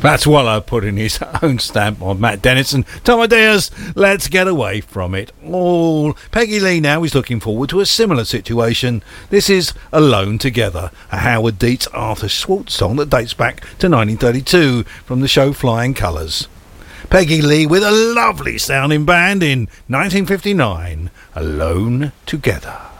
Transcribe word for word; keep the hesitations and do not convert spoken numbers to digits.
That's Waller putting his own stamp on Matt Dennison. Tom Ideas, let's get away from it all. Peggy Lee now is looking forward to a similar situation. This is Alone Together, a Howard Dietz Arthur Schwartz song that dates back to nineteen thirty-two from the show Flying Colours. Peggy Lee with a lovely sounding band in nineteen fifty-nine, Alone Together.